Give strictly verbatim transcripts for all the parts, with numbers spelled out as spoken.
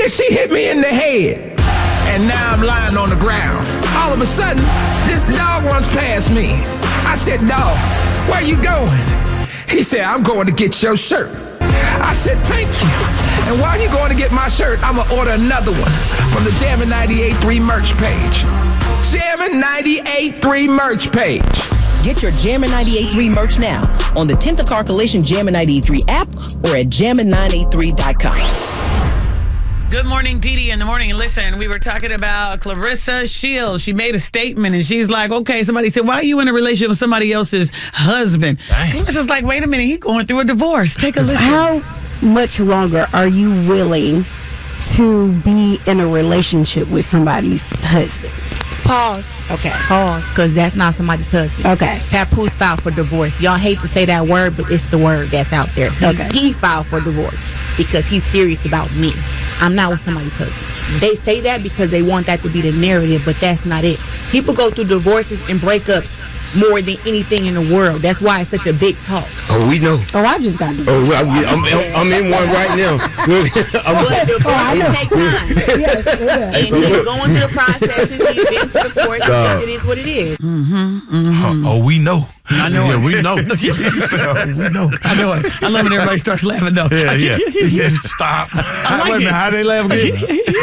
Then she hit me in the head. And now I'm lying on the ground. All of a sudden, this dog runs past me. I said, dog, where you going? He said, I'm going to get your shirt. I said, thank you. And while you're going to get my shirt, I'm going to order another one from the Jammin' ninety-eight point three merch page. Jammin' ninety-eight point three merch page. Get your Jammin' ninety-eight point three merch now on the tenth Car Coalition Jammin' ninety-eight point three app or at jammin nine eight three dot com. Good morning, Dee Dee in the morning. Listen, we were talking about Clarissa Shields. She made a statement and she's like, okay, somebody said, why are you in a relationship with somebody else's husband? Dang. Clarissa's like, wait a minute, he's going through a divorce. Take a listen. How much longer are you willing to be in a relationship with somebody's husband? Pause. Okay. Pause, because that's not somebody's husband. Okay. Papoose filed for divorce. Y'all hate to say that word, but it's the word that's out there. He, okay. He filed for divorce because he's serious about me. I'm not with somebody's husband. They say that because they want that to be the narrative, but that's not it. People go through divorces and breakups more than anything in the world. That's why it's such a big talk. Oh, we know. Oh, I just got divorced. Oh, well, I'm, I'm, I'm in one right now. I'm but divorce oh, take time. Yes, it does. And he's going through the processes. He's been through the courts. Uh, it is what it is. Mm-hmm, mm-hmm. Oh, we know. I know yeah, it. we know. we know. I know it. I love when everybody starts laughing, though. Yeah, yeah. yeah. Stop. I like Wait a minute, it. how they laugh again?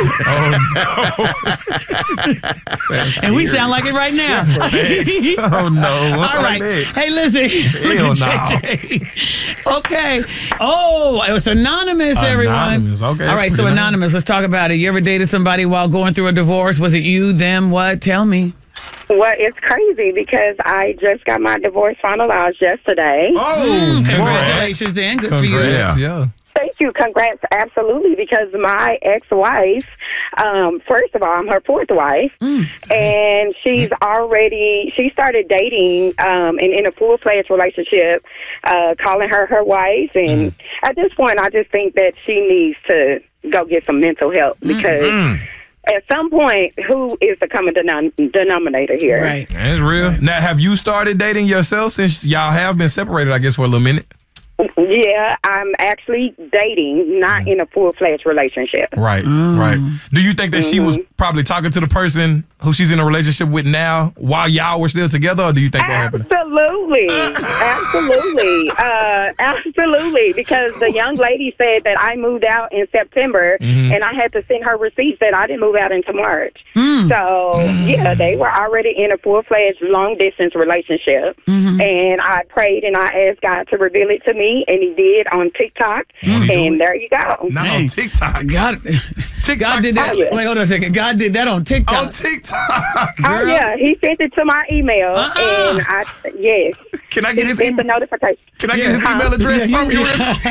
Oh, no. And we sound like it right now. Oh, no. What's all right. That? Hey, listen. Hell no. Okay. Oh, it was anonymous, everyone. Anonymous. Okay. All right, so nice. anonymous. Let's talk about it. You ever dated somebody while going through a divorce? Was it you, them, what? Tell me. Well, it's crazy because I just got my divorce finalized yesterday. Oh, mm, congratulations then. Good Congrats. for you. Yeah. yeah. Thank you. Congrats. Absolutely. Because my ex-wife, um, first of all, I'm her fourth wife, mm. and she's already, she started dating um, and in a full-fledged relationship, uh, calling her her wife. And mm. at this point, I just think that she needs to go get some mental help because mm-hmm. at some point, who is the common denom- denominator here? Right. That's real. Right. Now, have you started dating yourself since y'all have been separated, I guess, for a little minute? Yeah, I'm actually dating, not in a full-fledged relationship. Right, mm. right. Do you think that mm-hmm. she was probably talking to the person who she's in a relationship with now while y'all were still together, or do you think that happened? Absolutely. Absolutely. Uh, absolutely. Because the young lady said that I moved out in September, mm-hmm. and I had to send her receipts that I didn't move out until March. Mm. So, yeah, they were already in a full-fledged long-distance relationship, mm-hmm. and I prayed and I asked God to reveal it to me, and he did on TikTok, mm-hmm. and there you go. Not Dang. on TikTok. God, TikTok. God did that. Oh, yeah. Wait, hold on a second. God did that on TikTok. On TikTok. Girl. Oh, yeah. He sent it to my email, uh-uh. and I, yes. Can I get he his email? The notification. Can I yeah. get his email address yeah, from you?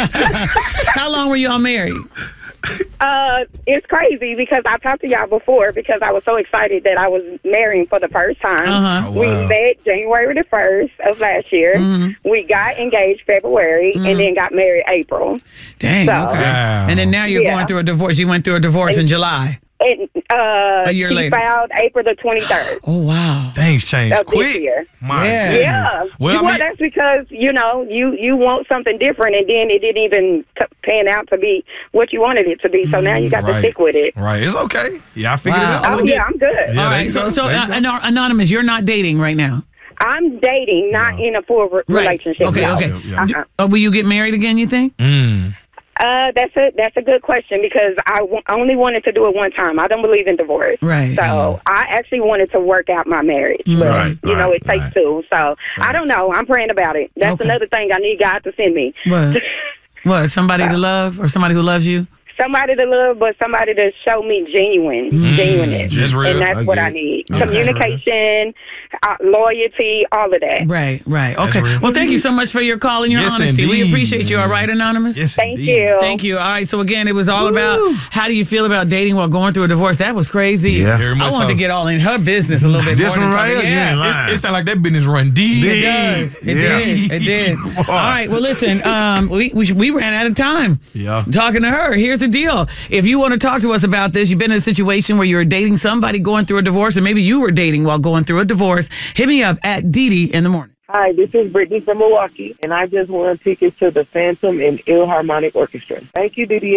How long were you all married? Uh, it's crazy because I talked to y'all before because I was so excited that I was marrying for the first time. Uh-huh. Oh, wow. We met January the first of last year. Mm-hmm. We got engaged February mm-hmm. and then got married April. Dang, so, okay. Wow. And then now you're yeah. going through a divorce. You went through a divorce and, in July. And, uh, a year she later. filed April the twenty-third. Oh, wow. Things changed quick. This year. My yeah. goodness. Yeah. Well, well I mean, that's because, you know, you, you want something different, and then it didn't even t- pan out to be what you wanted it to be. So now you got right. to stick with it. Right. It's okay. Yeah, I figured wow. it out. Oh, yeah, I'm good. Yeah, all right. So, so uh, Anonymous, you're not dating right now? I'm dating, not no. in a full re- right. relationship. Okay, no. okay. Yeah. Uh-huh. Uh, will you get married again, you think? Mm. Uh, that's a that's a good question because I w- only wanted to do it one time. I don't believe in divorce, right? So mm. I actually wanted to work out my marriage, mm. but right, you know right, it takes right. two. So right. I don't know. I'm praying about it. That's okay. Another thing I need God to send me. What? What? Somebody to love or somebody who loves you? Somebody to love, but somebody to show me genuine, mm. genuineness, Just real. and that's I what get I it. need. Okay. Communication, uh, loyalty, all of that. Right, right. Okay. Well, thank you so much for your call and your yes, honesty. Indeed. We appreciate you. All right, Anonymous? Yes, thank indeed. you. Thank you. All right. So, again, it was all Woo. about how do you feel about dating while going through a divorce. That was crazy. Yeah. I wanted so. to get all in her business a little bit this more. One than right talking, here, yeah. It, it sounds like that business run deep. It does. It yeah. did. It did. All right. Well, listen, um, we, we we ran out of time yeah. talking to her. Here's the deal. If you want to talk to us about this, you've been in a situation where you're dating somebody going through a divorce, and maybe you were dating while going through a divorce, hit me up at Dee Dee in the morning. Hi, this is Brittany from Milwaukee, and I just won tickets to the Phantom and Philharmonic Orchestra. Thank you, Dee Dee.